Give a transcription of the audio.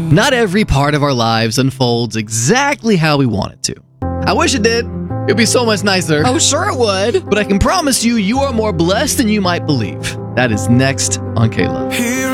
Not every part of our lives unfolds exactly how we want it to. I wish it did. It'd be so much nicer. Oh, sure it would. But I can promise you, you are more blessed than you might believe. That is next on K-Love.